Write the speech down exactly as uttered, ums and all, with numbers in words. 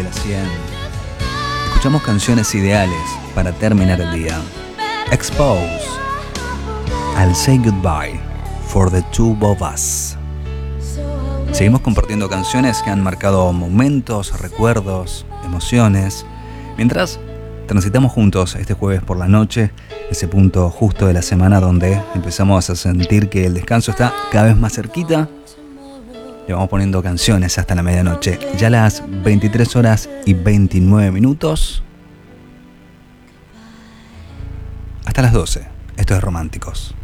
la cien. Escuchamos canciones ideales para terminar el día. Expose, I'll Say Goodbye for the Two of Us. Seguimos compartiendo canciones que han marcado momentos, recuerdos, emociones, mientras transitamos juntos este jueves por la noche, ese punto justo de la semana donde empezamos a sentir que el descanso está cada vez más cerquita. Le vamos poniendo canciones hasta la medianoche. Ya las veintitrés horas y veintinueve minutos. Hasta las doce. Esto es Románticos.